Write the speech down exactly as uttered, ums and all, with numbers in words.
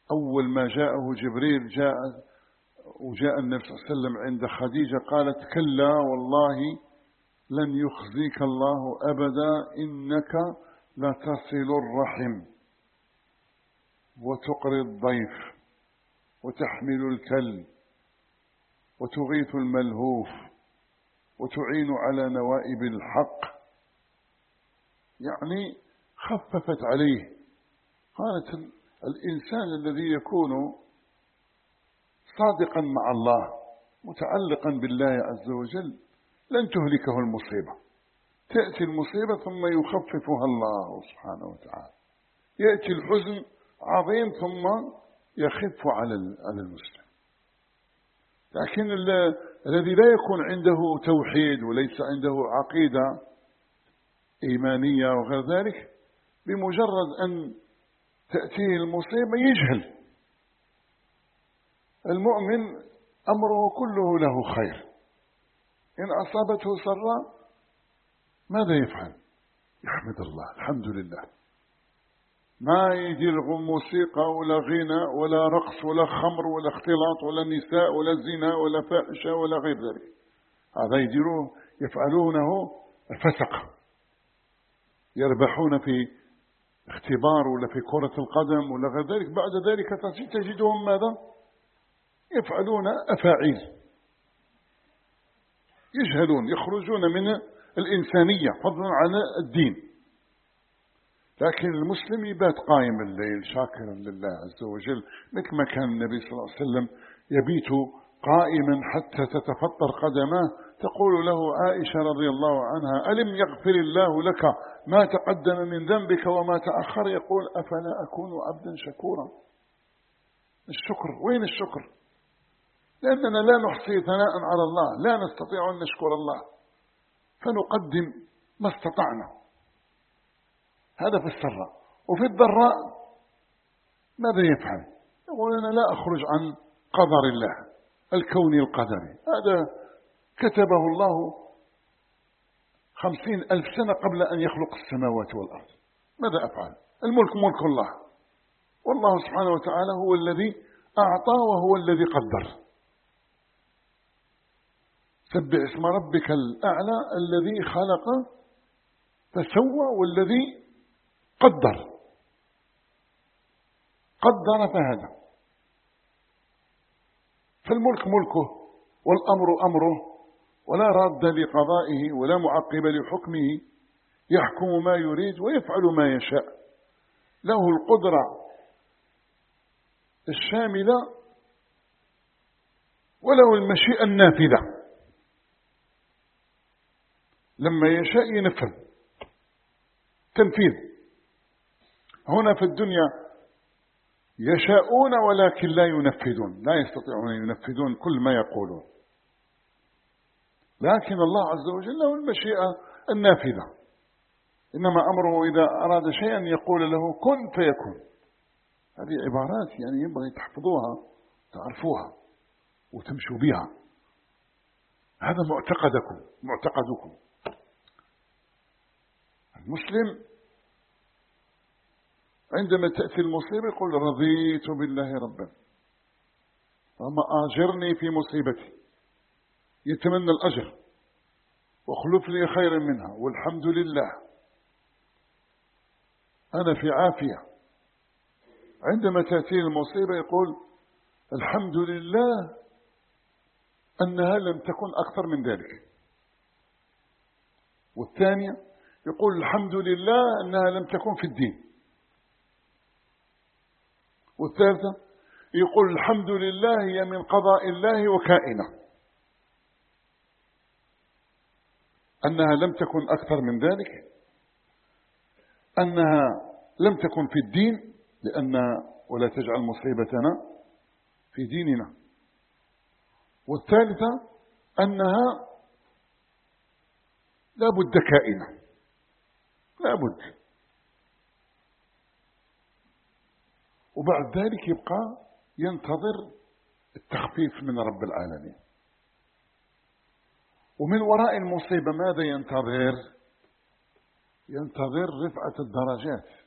أول ما جاءه جبريل جاء وجاء النبي صلى الله عليه وسلم عند خديجة قالت كلا والله لن يخزيك الله أبدا إنك لتصل الرحم وتقري الضيف وتحمل الكل وتغيث الملهوف وتعين على نوائب الحق، يعني خففت عليه. قالت الإنسان الذي يكون صادقا مع الله متعلقا بالله عز وجل لن تهلكه المصيبة، تأتي المصيبة ثم يخففها الله سبحانه وتعالى، يأتي الحزن عظيم ثم يخف على المسلم. لكن الذي لا يكون عنده توحيد وليس عنده عقيدة إيمانية وغير ذلك، بمجرد أن تأتيه المصيبة يجهل. المؤمن أمره كله له خير، إن أصابته سراء ماذا يفعل؟ يحمد الله، الحمد لله، ما يدير موسيقى ولا غنى ولا رقص ولا خمر ولا اختلاط ولا نساء ولا زنا ولا فاحشة ولا غير ذلك. هذا يديروه يفعلونه الفسق، يربحون في اختبار ولا في كرة القدم ولا غير ذلك، بعد ذلك تجدهم ماذا يفعلون؟ أفاعيل، يجهلون، يخرجون من الإنسانية فضلا عن الدين. لكن المسلم يبات قائم الليل شاكرا لله عز وجل، مثل ما كان النبي صلى الله عليه وسلم يبيت قائما حتى تتفطر قدماه. تقول له عائشة رضي الله عنها ألم يغفر الله لك ما تقدم من ذنبك وما تأخر؟ يقول أفلا أكون عبدا شكورا. الشكر، وين الشكر؟ لأننا لا نحصي ثناء على الله، لا نستطيع أن نشكر الله، فنقدم ما استطعنا. هذا في السراء. وفي الضراء ماذا يفعل؟ يقول أنا لا أخرج عن قدر الله الكوني القدري، هذا كتبه الله خمسين ألف سنة قبل أن يخلق السماوات والأرض. ماذا أفعل؟ الملك ملك الله، والله سبحانه وتعالى هو الذي أعطى وهو الذي قدر. سبح اسم ربك الأعلى الذي خلق فسوى والذي قدر قدر فهدى. فالملك ملكه والأمر أمره، ولا راد لقضائه ولا معقب لحكمه، يحكم ما يريد ويفعل ما يشاء، له القدرة الشاملة وله المشيئة النافذة، لما يشاء ينفذ تنفيذ. هنا في الدنيا يشاءون ولكن لا ينفذون، لا يستطيعون أن ينفذون كل ما يقولون، لكن الله عز وجل له المشيئة النافذة، إنما أمره إذا أراد شيئا يقول له كن فيكون. هذه عبارات يعني ينبغي تحفظوها تعرفوها وتمشوا بها، هذا معتقدكم معتقدكم. المسلم عندما تأتي المصيبة يقول رضيت بالله ربا اللهم آجرني في مصيبتي، يتمنى الأجر واخلف لي خيرا منها، والحمد لله أنا في عافية. عندما تأتي المصيبة يقول الحمد لله أنها لم تكن أكثر من ذلك. والثانية يقول الحمد لله أنها لم تكن في الدين. والثالثة يقول الحمد لله هي من قضاء الله وكائنة، أنها لم تكن أكثر من ذلك، أنها لم تكن في الدين، لأن ولا تجعل مصيبتنا في ديننا. والثالثة أنها لا بد كائنة، لا بد. وبعد ذلك يبقى ينتظر التخفيف من رب العالمين. ومن وراء المصيبة ماذا ينتظر؟ ينتظر رفعة الدرجات.